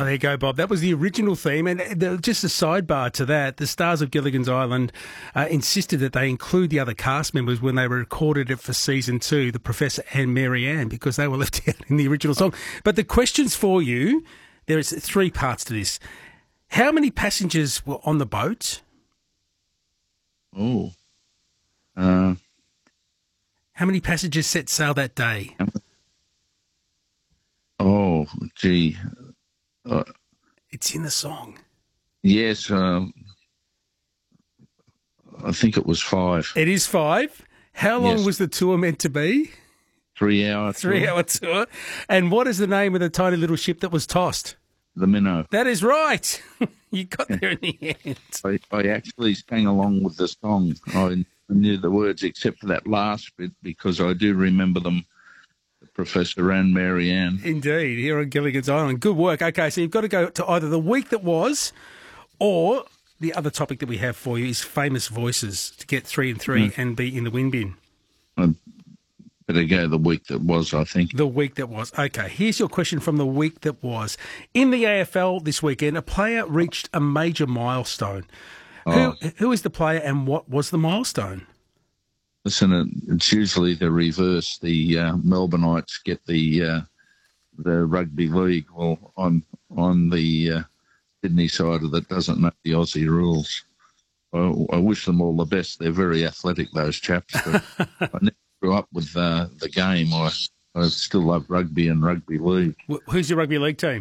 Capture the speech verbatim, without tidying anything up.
Oh, there you go, Bob. That was the original theme. And the, just a sidebar to that, the stars of Gilligan's Island uh, insisted that they include the other cast members when they recorded it for season two, the Professor and Mary Ann, because they were left out in the original song. But the questions for you, there is three parts to this. How many passengers were on the boat? Oh. Uh, How many passengers set sail that day? oh, gee. Uh, It's in the song. yes, um, I think it was five. It is five. How long Yes. was the tour meant to be? Three hour. Three tour. hour tour. And what is the name of the tiny little ship that was tossed? The Minnow. That is right. You got there in the end. I, I actually sang along with the song. I knew the words except for that last bit because I do remember them, Professor and Mary Ann. Indeed, here on Gilligan's Island. Good work. Okay, so you've got to go to either the week that was or the other topic that we have for you is famous voices to get three and three Mm. and be in the win bin. I better go the week that was, I think. The week that was. Okay, here's your question from the week that was. In the A F L this weekend, a player reached a major milestone. Oh. Who, who is the player and what was the milestone? Listen, it- it's usually the reverse. The uh, Melbourneites get the uh, the rugby league. Well, I'm on the uh, Sydney side of that doesn't know the Aussie rules. I, I wish them all the best. They're very athletic, those chaps. But I never grew up with uh, the game. I, I still love rugby and rugby league. Wh- Who's your rugby league team?